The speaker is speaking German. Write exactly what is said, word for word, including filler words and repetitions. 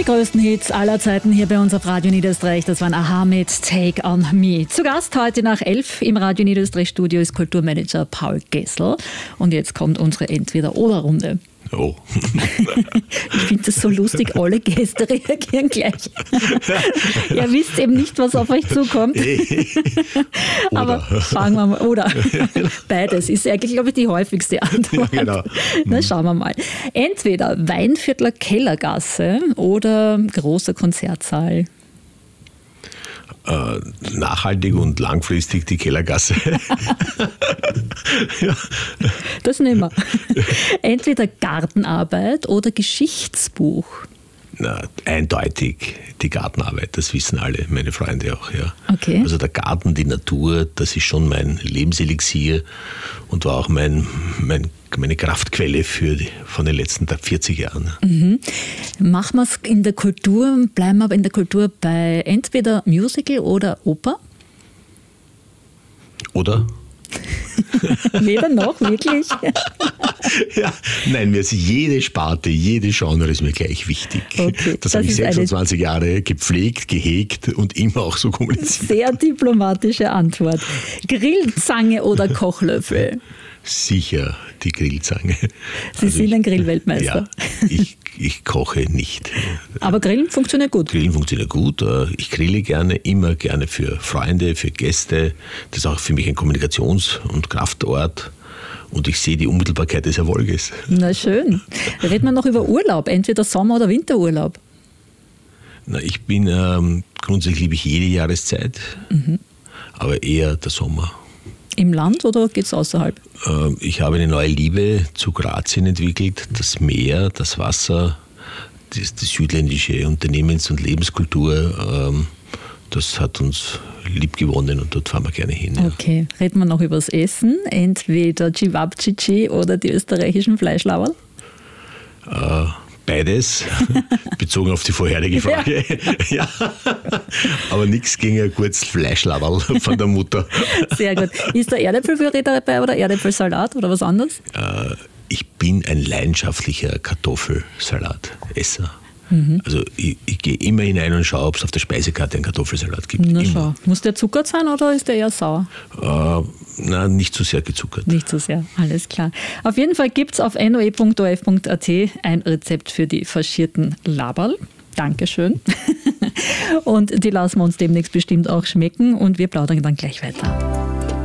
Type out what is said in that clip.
Die größten Hits aller Zeiten hier bei uns auf Radio Niederösterreich. Das waren a-ha mit Take on Me. Zu Gast heute nach elf im Radio Niederösterreich Studio ist Kulturmanager Paul Gessl. Und jetzt kommt unsere Entweder-Oder-Runde. Oh. Ich finde das so lustig, alle Gäste reagieren gleich. Ihr wisst eben nicht, was auf euch zukommt. Aber fangen wir mal, oder beides ist eigentlich, glaube ich, die häufigste Antwort. Ja, genau. Na, schauen wir mal. Entweder Weinviertler Kellergasse oder großer Konzertsaal. Äh, nachhaltig und langfristig die Kellergasse. Ja. Das nehmen wir. Entweder Gartenarbeit oder Geschichtsbuch. Na, eindeutig die Gartenarbeit, das wissen alle, meine Freunde auch. Ja. Okay. Also der Garten, die Natur, das ist schon mein Lebenselixier und war auch mein, mein, meine Kraftquelle für die, von den letzten vierzig Jahren. Mhm. Machen wir es in der Kultur, bleiben wir aber in der Kultur bei entweder Musical oder Oper? Oder? Weder noch, wirklich? Ja, nein, mir ist jede Sparte, jede Genre ist mir gleich wichtig. Okay, das, das habe ich sechsundzwanzig Jahre gepflegt, gehegt und immer auch so kommuniziert. Sehr diplomatische Antwort. Grillzange oder Kochlöffel? Sicher die Grillzange. Sie also sind ich, ein Grillweltmeister. Ja, ich, ich koche nicht. Aber Grillen funktioniert gut? Grillen funktioniert gut. Ich grille gerne, immer gerne für Freunde, für Gäste. Das ist auch für mich ein Kommunikations- und Kraftort. Und ich sehe die Unmittelbarkeit des Erfolges. Na schön. Reden wir noch über Urlaub, entweder Sommer- oder Winterurlaub. Na, ich bin, ähm, grundsätzlich liebe ich jede Jahreszeit, mhm. aber eher der Sommer. Im Land oder geht es außerhalb? Äh, ich habe eine neue Liebe zu Kroatien entwickelt. Das Meer, das Wasser, die, die südländische Unternehmens- und Lebenskultur, ähm, das hat uns lieb gewonnen und dort fahren wir gerne hin. Ja. Okay, reden wir noch über das Essen. Entweder Cevapcici oder die österreichischen Fleischlauerl? Äh, beides, bezogen auf die vorherige Frage. Ja. Ja. Aber nichts gegen ein gutes Fleischlauerl von der Mutter. Sehr gut. Ist der Erdäpfelpüree dabei oder Erdäpfelsalat oder was anderes? Äh, ich bin ein leidenschaftlicher Kartoffelsalatesser. Mhm. Also ich, ich gehe immer hinein und schaue, ob es auf der Speisekarte einen Kartoffelsalat gibt. Na schau. Muss der zuckert sein oder ist der eher sauer? Äh, na, nicht zu sehr gezuckert. Nicht zu sehr, alles klar. Auf jeden Fall gibt es auf n o e punkt o f punkt a t ein Rezept für die faschierten Laberl. Dankeschön. Und die lassen wir uns demnächst bestimmt auch schmecken und wir plaudern dann gleich weiter.